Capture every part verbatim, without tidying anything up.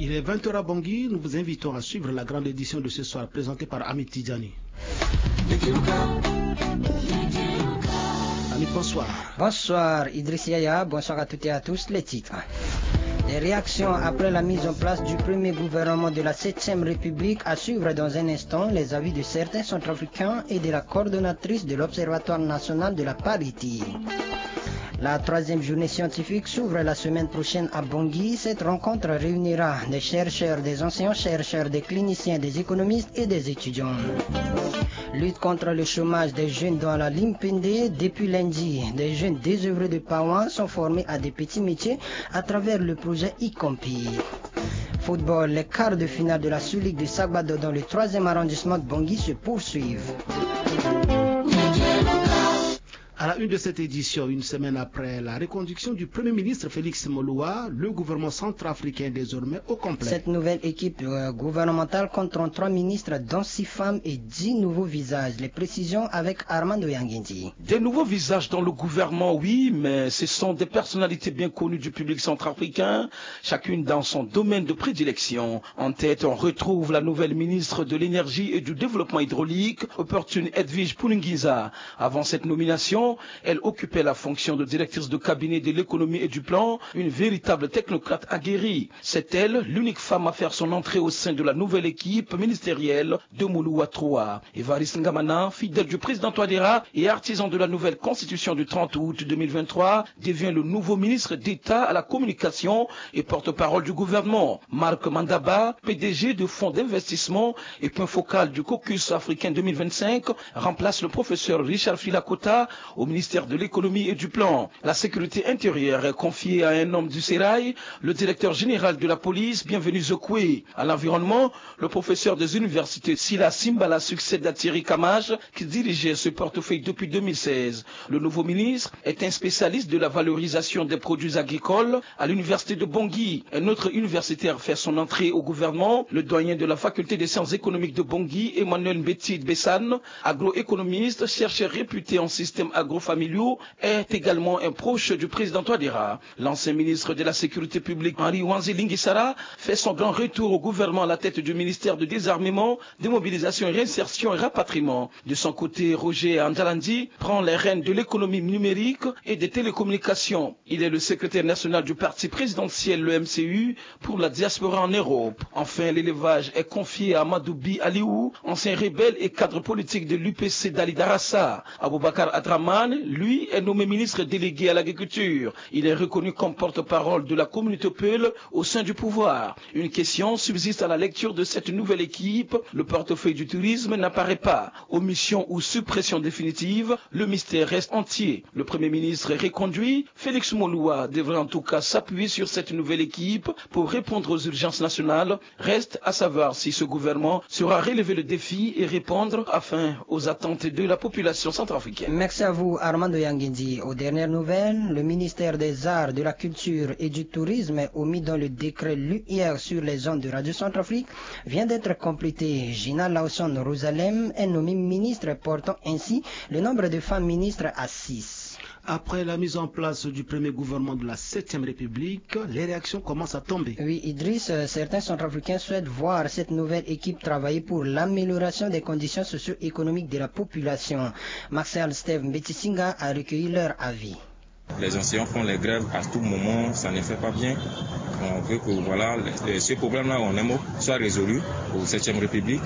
Il est vingt heures à Bangui, nous vous invitons à suivre la grande édition de ce soir présentée par Amit Tidjani. Amit, bonsoir. Bonsoir Idriss Yaya, bonsoir à toutes et à tous. Les titres. Les réactions après la mise en place du premier gouvernement de la septième République à suivre dans un instant les avis de certains centrafricains et de la coordonnatrice de l'Observatoire national de la parité. La troisième journée scientifique s'ouvre la semaine prochaine à Bangui. Cette rencontre réunira des chercheurs, des anciens chercheurs, des cliniciens, des économistes et des étudiants. Lutte contre le chômage des jeunes dans la Limpende. Depuis lundi, des jeunes désœuvrés de Pawan sont formés à des petits métiers à travers le projet Icompi. Football, les quarts de finale de la Sous-Ligue de Sagbado dans le troisième arrondissement de Bangui se poursuivent. À la une de cette édition, une semaine après la reconduction du Premier ministre Félix Moloua, le gouvernement centrafricain est désormais au complet. Cette nouvelle équipe euh, gouvernementale compte trente-trois ministres, dont six femmes et dix nouveaux visages. Les précisions avec Armando Yanguindi. Des nouveaux visages dans le gouvernement, oui, mais ce sont des personnalités bien connues du public centrafricain, chacune dans son domaine de prédilection. En tête, on retrouve la nouvelle ministre de l'Énergie et du Développement hydraulique, Opportune Edwige Punungiza. Avant cette nomination, elle occupait la fonction de directrice de cabinet de l'économie et du plan, une véritable technocrate aguerrie. C'est elle, l'unique femme à faire son entrée au sein de la nouvelle équipe ministérielle de Moloua trois. Evariste Ngamana, fidèle du président Touadéra et artisan de la nouvelle constitution du trente août deux mille vingt-trois, devient le nouveau ministre d'État à la communication et porte-parole du gouvernement. Marc Mandaba, P D G de fonds d'investissement et point focal du caucus africain deux mille vingt-cinq, remplace le professeur Richard Filakota au ministère de l'économie et du plan. La sécurité intérieure est confiée à un homme du Sérail, le directeur général de la police, Bienvenu Zokwe. À l'environnement, le professeur des universités Sila Simbala succède à Thierry Kamaj, qui dirigeait ce portefeuille depuis deux mille seize. Le nouveau ministre est un spécialiste de la valorisation des produits agricoles à l'université de Bangui. Un autre universitaire fait son entrée au gouvernement, le doyen de la faculté des sciences économiques de Bangui, Emmanuel Mbetid Bessan, agroéconomiste, chercheur réputé en système agrofamiliaux, est également un proche du président Touadéra. L'ancien ministre de la Sécurité publique, Henri Wanzi Lingisara, fait son grand retour au gouvernement à la tête du ministère du Désarmement, Démobilisation et Réinsertion et Rapatriement. De son côté, Roger Andjalandi prend les rênes de l'économie numérique et des télécommunications. Il est le secrétaire national du parti présidentiel, le M C U, pour la diaspora en Europe. Enfin, l'élevage est confié à Madoubi Aliou, ancien rebelle et cadre politique de l'U P C d'Ali Darassa. Aboubakar Adraman, lui, est nommé ministre délégué à l'agriculture. Il est reconnu comme porte-parole de la communauté Peul au sein du pouvoir. Une question subsiste à la lecture de cette nouvelle équipe. Le portefeuille du tourisme n'apparaît pas. Omission ou suppression définitive, le mystère reste entier. Le Premier ministre est reconduit. Félix Moloua devrait en tout cas s'appuyer sur cette nouvelle équipe pour répondre aux urgences nationales. Reste à savoir si ce gouvernement saura relever le défi et répondre afin aux attentes de la population centrafricaine. Merci à vous Armando Yanguindi. Aux dernières nouvelles, le ministère des Arts, de la Culture et du Tourisme, omis dans le décret lu hier sur les ondes de Radio Centrafrique, vient d'être complété. Gina Lawson Rosalem est nommée ministre, portant ainsi le nombre de femmes ministres à six. Après la mise en place du premier gouvernement de la septième République, les réactions commencent à tomber. Oui, Idriss, certains centrafricains souhaitent voir cette nouvelle équipe travailler pour l'amélioration des conditions socio-économiques de la population. Marcel Steve Mbetisinga a recueilli leur avis. Les enseignants font les grèves à tout moment, ça ne fait pas bien. On veut que voilà, ce problème-là en un mot soit résolu pour septième République.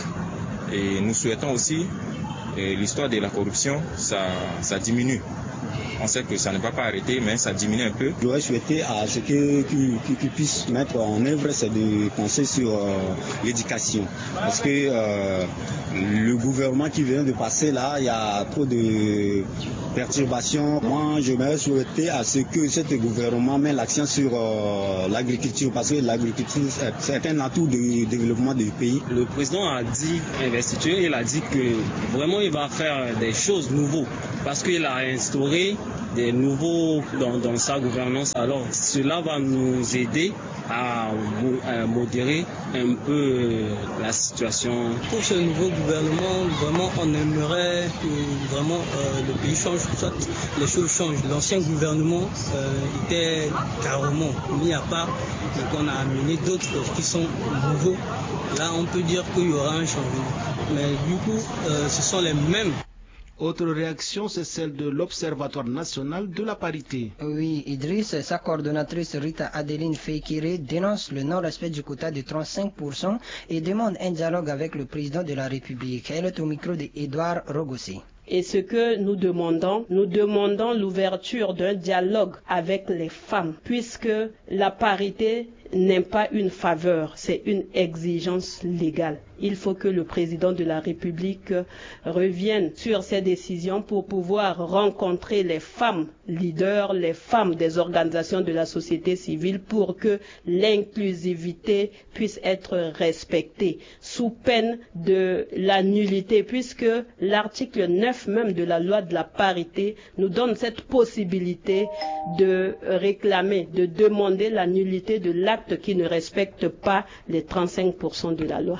Et nous souhaitons aussi l'histoire de la corruption, ça, ça diminue. On sait que ça ne va pas arrêter, mais ça diminue un peu. J'aurais souhaité à ce qu'ils qu qu puissent mettre en œuvre, c'est de penser sur euh, l'éducation. Parce que euh, le gouvernement qui vient de passer là, il y a trop de perturbations. Moi, j'aimerais souhaiter à ce que ce gouvernement mette l'accent sur euh, l'agriculture, parce que l'agriculture, c'est un atout de développement du pays. Le président a dit investiture, il a dit que vraiment il va faire des choses nouvelles parce qu'il a instauré des nouveaux dans, dans sa gouvernance. Alors cela va nous aider à, à modérer un peu la situation. Pour ce nouveau gouvernement, vraiment on aimerait que vraiment euh, le pays change, soit les choses changent. L'ancien gouvernement euh, était carrément mis à part et qu'on a amené d'autres qui sont nouveaux. Là on peut dire qu'il y aura un changement. Mais du coup, euh, ce sont les mêmes. Autre réaction, c'est celle de l'Observatoire national de la parité. Oui, Idriss, sa coordonnatrice Rita Adeline Feikire dénonce le non-respect du quota de trente-cinq pour cent et demande un dialogue avec le président de la République. Elle est au micro d'Edouard Rogossi. Et ce que nous demandons, nous demandons l'ouverture d'un dialogue avec les femmes, puisque la parité n'est pas une faveur, c'est une exigence légale. Il faut que le président de la République revienne sur ses décisions pour pouvoir rencontrer les femmes leaders, les femmes des organisations de la société civile pour que l'inclusivité puisse être respectée sous peine de la nullité, puisque l'article neuf même de la loi de la parité nous donne cette possibilité de réclamer, de demander la nullité de l'acte qui ne respecte pas les trente-cinq pour cent de la loi.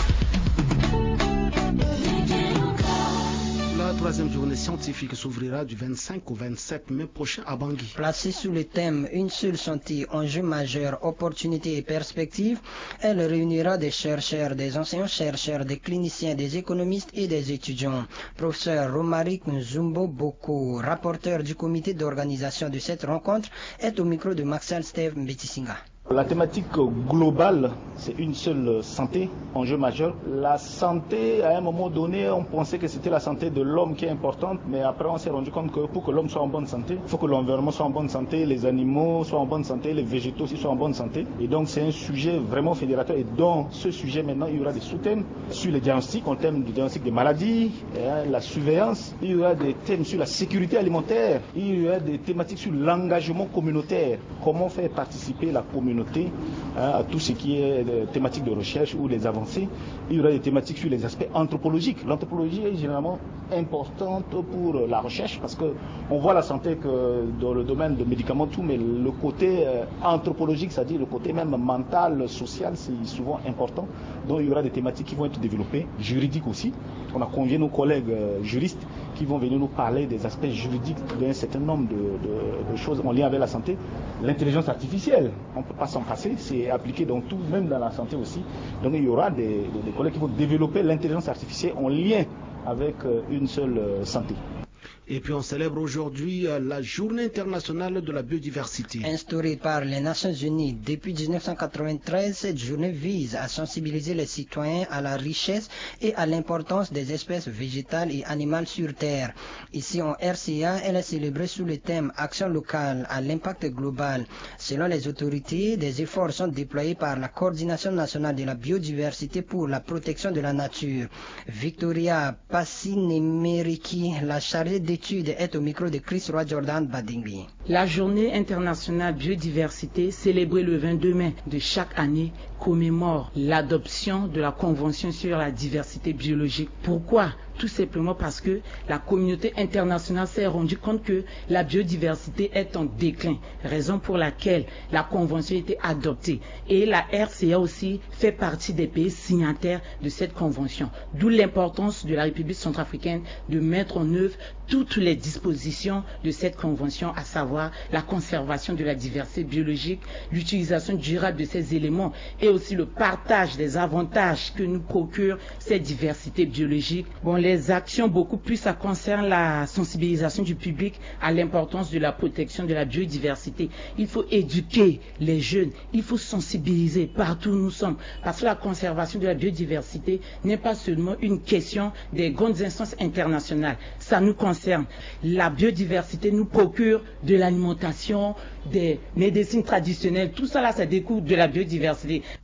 La troisième journée scientifique s'ouvrira du vingt-cinq au vingt-sept mai prochain à Bangui. Placée sous le thème « Une seule santé, enjeux majeurs, opportunités et perspectives », elle réunira des chercheurs, des enseignants-chercheurs, des cliniciens, des économistes et des étudiants. Professeur Romaric Nzumbo Boko, rapporteur du comité d'organisation de cette rencontre, est au micro de Maxal Steve Mbetisinga. La thématique globale, c'est une seule santé, enjeu majeur. La santé, à un moment donné, on pensait que c'était la santé de l'homme qui est importante, mais après on s'est rendu compte que pour que l'homme soit en bonne santé, il faut que l'environnement soit en bonne santé, les animaux soient en bonne santé, les végétaux aussi soient en bonne santé. Et donc c'est un sujet vraiment fédérateur. Et dans ce sujet maintenant, il y aura des sous-thèmes sur les diagnostics, en termes du diagnostic des maladies, hein, la surveillance. Il y aura des thèmes sur la sécurité alimentaire. Il y aura des thématiques sur l'engagement communautaire. Comment faire participer la communauté Hein, à tout ce qui est de thématiques de recherche ou les avancées. Il y aura des thématiques sur les aspects anthropologiques. L'anthropologie est généralement importante pour la recherche parce qu'on voit la santé que dans le domaine des médicaments, tout, mais le côté euh, anthropologique, c'est-à-dire le côté même mental, social, c'est souvent important. Donc il y aura des thématiques qui vont être développées, juridiques aussi. On a convié nos collègues euh, juristes qui vont venir nous parler des aspects juridiques d'un certain nombre de, de, de choses en lien avec la santé. L'intelligence artificielle, on ne peut pas s'en passer, c'est appliqué dans tout, même dans la santé aussi. Donc il y aura des, des, des collègues qui vont développer l'intelligence artificielle en lien avec euh, une seule euh, santé. Et puis on célèbre aujourd'hui la Journée internationale de la biodiversité. Instaurée par les Nations Unies depuis mille neuf cent quatre-vingt-treize, cette journée vise à sensibiliser les citoyens à la richesse et à l'importance des espèces végétales et animales sur Terre. Ici en R C A, elle est célébrée sous le thème Action locale à l'impact global. Selon les autorités, des efforts sont déployés par la Coordination nationale de la biodiversité pour la protection de la nature. Victoria Passinemeriki, la chargée d'études, est au micro de Chris Roy Jordan Badingui. La journée internationale biodiversité, célébrée le vingt-deux mai de chaque année, commémore l'adoption de la Convention sur la diversité biologique. Pourquoi ? Tout simplement parce que la communauté internationale s'est rendue compte que la biodiversité est en déclin, raison pour laquelle la convention a été adoptée. Et la R C A aussi fait partie des pays signataires de cette convention. D'où l'importance de la République centrafricaine de mettre en œuvre toutes les dispositions de cette convention, à savoir la conservation de la diversité biologique, l'utilisation durable de ces éléments et aussi le partage des avantages que nous procure cette diversité biologique. Bon, les actions beaucoup plus, ça concerne la sensibilisation du public à l'importance de la protection de la biodiversité. Il faut éduquer les jeunes, il faut sensibiliser partout où nous sommes, parce que la conservation de la biodiversité n'est pas seulement une question des grandes instances internationales, ça nous concerne. La biodiversité nous procure de l'alimentation, des médecines traditionnelles, tout ça là, ça découle de la biodiversité.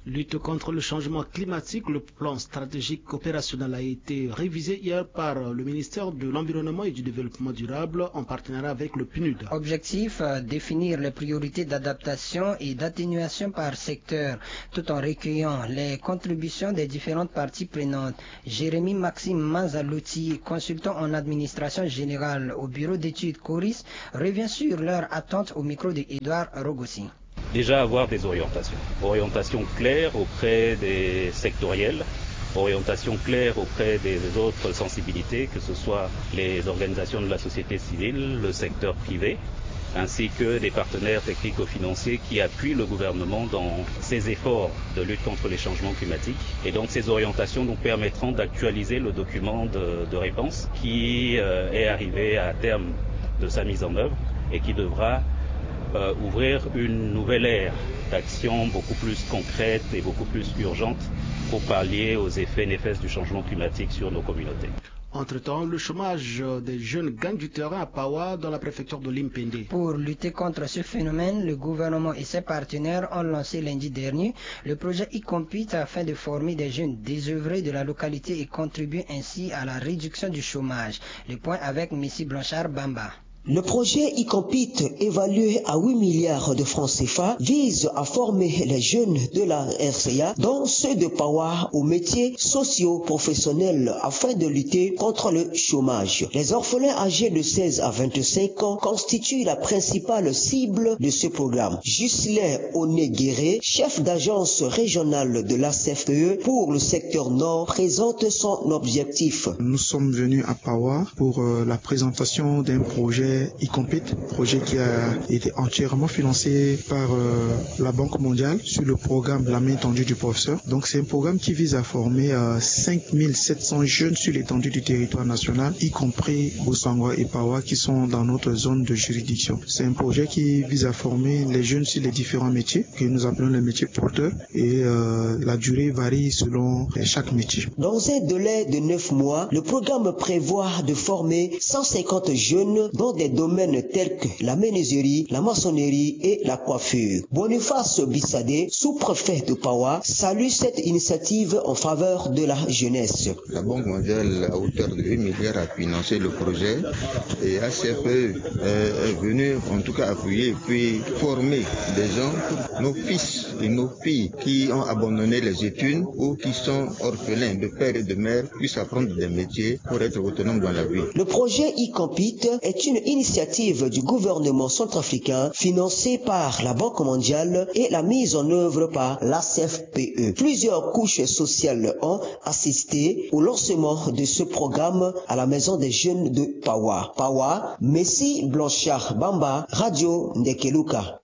Lutte contre le changement climatique, le plan stratégique opérationnel a été révisé hier par le ministère de l'Environnement et du Développement durable en partenariat avec le P N U D. Objectif, définir les priorités d'adaptation et d'atténuation par secteur, tout en recueillant les contributions des différentes parties prenantes. Jérémy Maxime Manzalouti, consultant en administration générale au bureau d'études Coris, revient sur leur attente au micro de Edouard Rogossi. Déjà avoir des orientations, orientations claires auprès des sectoriels, orientations claires auprès des autres sensibilités, que ce soit les organisations de la société civile, le secteur privé, ainsi que des partenaires technico-financiers qui appuient le gouvernement dans ses efforts de lutte contre les changements climatiques. Et donc ces orientations nous permettront d'actualiser le document de, de réponse qui euh, est arrivé à terme de sa mise en œuvre et qui devra Euh, ouvrir une nouvelle ère d'action beaucoup plus concrète et beaucoup plus urgente pour pallier aux effets néfastes du changement climatique sur nos communautés. Entre-temps, le chômage des jeunes gagne du terrain à Pawa dans la préfecture de Limpende. Pour lutter contre ce phénomène, le gouvernement et ses partenaires ont lancé lundi dernier le projet e-compete afin de former des jeunes désœuvrés de la localité et contribuer ainsi à la réduction du chômage. Le point avec M. Blanchard Bamba. Le projet e-compete, évalué à huit milliards de francs C F A, vise à former les jeunes de la R C A, dont ceux de Pawa, aux métiers socio-professionnels afin de lutter contre le chômage. Les orphelins âgés de seize à vingt-cinq ans constituent la principale cible de ce programme. Ghislain Onéguéré, chef d'agence régionale de l'A C F P E pour le secteur nord, présente son objectif. Nous sommes venus à Pawa pour euh, la présentation d'un projet e-compete, projet qui a été entièrement financé par euh, la Banque mondiale sur le programme La main tendue du professeur. Donc c'est un programme qui vise à former euh, cinq mille sept cents jeunes sur l'étendue du territoire national, y compris Bosangwa et Pawa qui sont dans notre zone de juridiction. C'est un projet qui vise à former les jeunes sur les différents métiers que nous appelons les métiers porteurs et euh, la durée varie selon chaque métier. Dans un délai de neuf mois, le programme prévoit de former cent cinquante jeunes dans des domaines tels que la menuiserie, la maçonnerie et la coiffure. Boniface Bissadé, sous-préfet de Pawa, salue cette initiative en faveur de la jeunesse. La Banque mondiale, à hauteur de huit milliards, a financé le projet et A C F E est venu en tout cas appuyer puis former des gens, nos fils et nos filles qui ont abandonné les études ou qui sont orphelins de père et de mère puissent apprendre des métiers pour être autonomes dans la vie. Le projet e-compete est une initiative du gouvernement centrafricain financée par la Banque mondiale et la mise en œuvre par l'A C F P E. Plusieurs couches sociales ont assisté au lancement de ce programme à la maison des jeunes de Pawa. Pawa, Messi Blanchard Bamba, Radio Ndekeluka.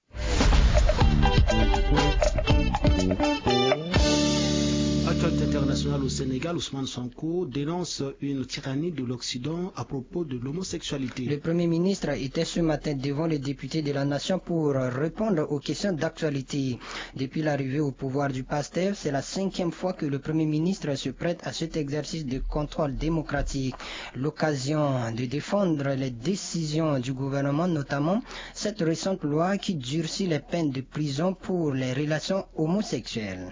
Actualité internationale au Sénégal, Ousmane Sonko dénonce une tyrannie de l'Occident à propos de l'homosexualité. Le Premier ministre était ce matin devant les députés de la nation pour répondre aux questions d'actualité. Depuis l'arrivée au pouvoir du PASTEF, c'est la cinquième fois que le Premier ministre se prête à cet exercice de contrôle démocratique. L'occasion de défendre les décisions du gouvernement, notamment cette récente loi qui durcit les peines de prison pour les relations homosexuelles.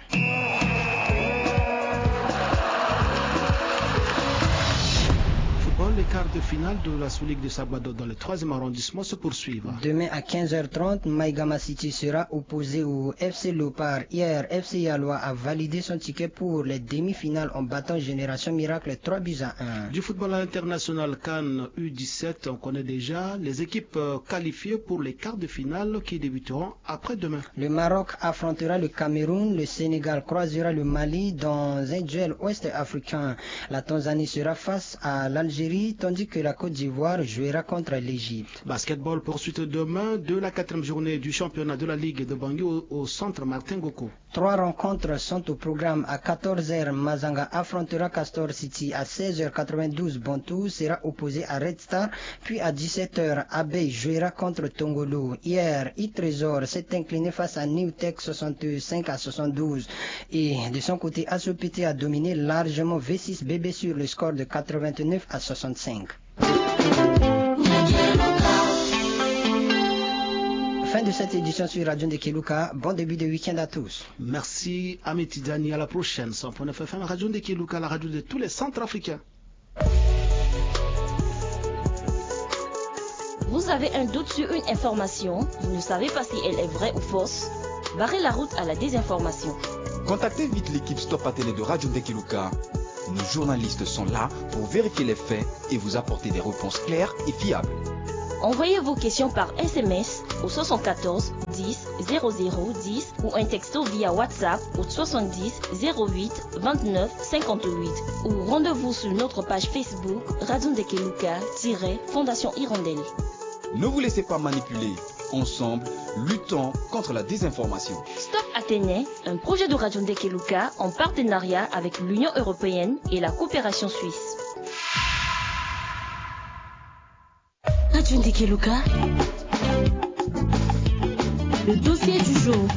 Les quarts de finale de la Sous-Ligue de Sabado dans le troisième arrondissement se poursuivent. Demain à quinze heures trente, Maïgama City sera opposé au F C Léopard. Hier, F C Yalois a validé son ticket pour les demi-finales en battant Génération Miracle trois buts à un. Du football international CAN U dix-sept, on connaît déjà les équipes qualifiées pour les quarts de finale qui débuteront après-demain. Le Maroc affrontera le Cameroun, le Sénégal croisera le Mali dans un duel ouest-africain. La Tanzanie sera face à l'Algérie, tandis que la Côte d'Ivoire jouera contre l'Égypte. Basketball, poursuite demain de la quatrième journée du championnat de la Ligue de Bangui au, au centre Martin Goko. Trois rencontres sont au programme. À quatorze heures, Mazanga affrontera Castor City. À seize heures quatre-vingt-douze, Bantou sera opposé à Red Star. Puis à dix-sept heures, Abbey jouera contre Tongolo. Hier, I-Trésor s'est incliné face à Newtech soixante-cinq à soixante-douze. Et de son côté, A S O P T a dominé largement V six B B sur le score de quatre-vingt-neuf à soixante-cinq. Fin de cette édition sur Radio Ndekeluka. Bon début de week-end à tous. Merci Amity Dani, à la prochaine. cent point neuf F M, Radio Ndekeluka, la radio de tous les Centrafricains. Vous avez un doute sur une information, vous ne savez pas si elle est vraie ou fausse? Barrez la route à la désinformation. Contactez vite l'équipe Stop à Télé de Radio Ndekeluka. Nos journalistes sont là pour vérifier les faits et vous apporter des réponses claires et fiables. Envoyez vos questions par S M S au soixante-quatorze dix zéro zéro dix ou un texto via WhatsApp au soixante-dix zéro huit vingt-neuf cinquante-huit ou rendez-vous sur notre page Facebook Radio Ndekeluka-Fondation Hirondelle. Ne vous laissez pas manipuler. Ensemble, luttons contre la désinformation. Stop Athénée, un projet de Radio Ndekeluka en partenariat avec l'Union européenne et la coopération suisse. Radio Ndekeluka, le dossier du jour.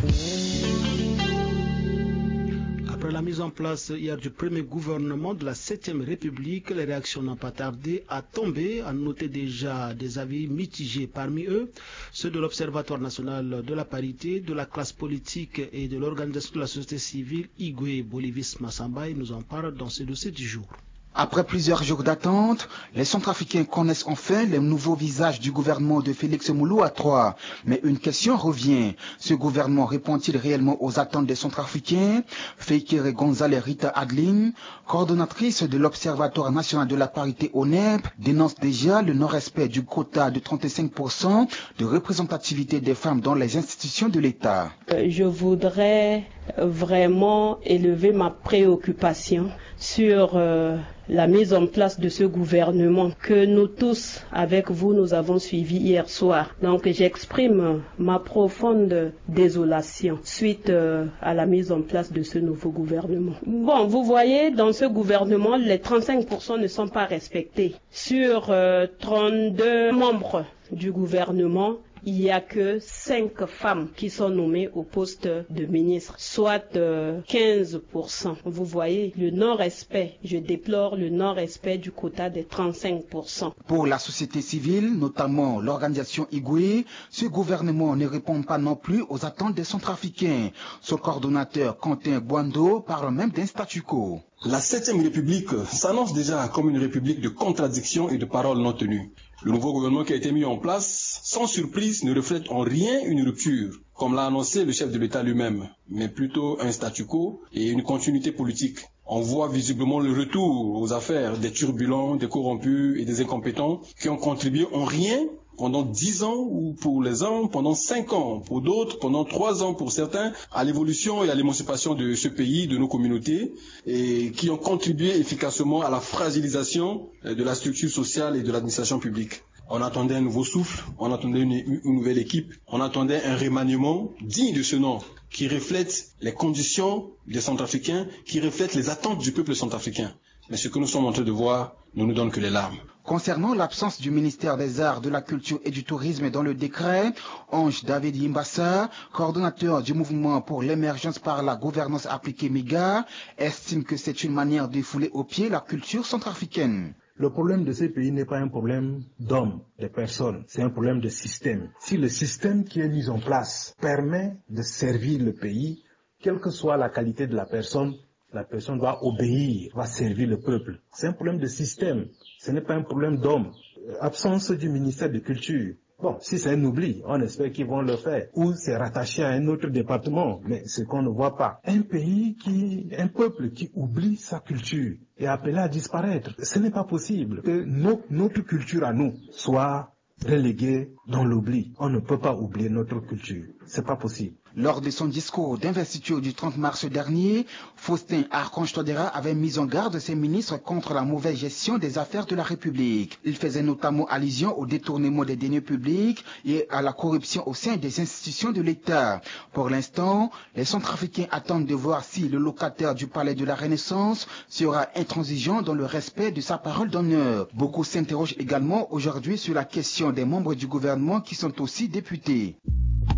Après la mise en place hier du premier gouvernement de la septième République, les réactions n'ont pas tardé à tomber. À noter déjà des avis mitigés parmi eux, ceux de l'Observatoire national de la parité, de la classe politique et de l'organisation de la société civile Igwe Bolivis Massamba. Nous en parle dans ce dossier du jour. Après plusieurs jours d'attente, les Centrafricains connaissent enfin les nouveaux visages du gouvernement de Félix Mouloua trois. Mais une question revient. Ce gouvernement répond-il réellement aux attentes des Centrafricains? Feikere Gonzalez Rita Adeline, coordonnatrice de l'Observatoire national de la parité O N E P, dénonce déjà le non-respect du quota de trente-cinq pour cent de représentativité des femmes dans les institutions de l'État. Je voudrais vraiment élever ma préoccupation sur euh, la mise en place de ce gouvernement que nous tous, avec vous, nous avons suivi hier soir. Donc j'exprime ma profonde désolation suite euh, à la mise en place de ce nouveau gouvernement. Bon, vous voyez, dans ce gouvernement, les trente-cinq pour cent ne sont pas respectés. Sur euh, trente-deux membres du gouvernement, il n'y a que cinq femmes qui sont nommées au poste de ministre, soit euh, quinze pour cent. Vous voyez, le non-respect, je déplore le non-respect du quota des trente-cinq pour cent. Pour la société civile, notamment l'organisation Igwe, ce gouvernement ne répond pas non plus aux attentes des Centrafricains. Son coordonnateur Quentin Boando parle même d'un statu quo. La septième République s'annonce déjà comme une république de contradictions et de paroles non tenues. Le nouveau gouvernement qui a été mis en place, sans surprise, ne reflète en rien une rupture, comme l'a annoncé le chef de l'État lui-même, mais plutôt un statu quo et une continuité politique. On voit visiblement le retour aux affaires des turbulents, des corrompus et des incompétents qui ont contribué en rien pendant dix ans ou pour les uns pendant cinq ans, pour d'autres pendant trois ans pour certains, à l'évolution et à l'émancipation de ce pays, de nos communautés, et qui ont contribué efficacement à la fragilisation de la structure sociale et de l'administration publique. On attendait un nouveau souffle, on attendait une, une nouvelle équipe, on attendait un remaniement digne de ce nom, qui reflète les conditions des Centrafricains, qui reflète les attentes du peuple centrafricain. Mais ce que nous sommes en train de voir ne nous donne que les larmes. Concernant l'absence du ministère des Arts, de la Culture et du Tourisme dans le décret, Ange David Yimbassa, coordonnateur du mouvement pour l'émergence par la gouvernance appliquée M I G A, estime que c'est une manière de fouler aux pieds la culture centrafricaine. Le problème de ces pays n'est pas un problème d'hommes, de personnes, c'est un problème de système. Si le système qui est mis en place permet de servir le pays, quelle que soit la qualité de la personne, la personne doit obéir, va servir le peuple. C'est un problème de système, ce n'est pas un problème d'homme. Absence du ministère de Culture. Bon, si c'est un oubli, on espère qu'ils vont le faire. Ou c'est rattaché à un autre département, mais ce qu'on ne voit pas. Un pays qui, un peuple qui oublie sa culture est appelé à disparaître. Ce n'est pas possible que nos, notre culture à nous soit reléguée dans l'oubli. On ne peut pas oublier notre culture. C'est pas possible. Lors de son discours d'investiture du trente mars dernier, Faustin Archange Touadéra avait mis en garde ses ministres contre la mauvaise gestion des affaires de la République. Il faisait notamment allusion au détournement des deniers publics et à la corruption au sein des institutions de l'État. Pour l'instant, les Centrafricains attendent de voir si le locataire du palais de la Renaissance sera intransigeant dans le respect de sa parole d'honneur. Beaucoup s'interrogent également aujourd'hui sur la question des membres du gouvernement qui sont aussi députés.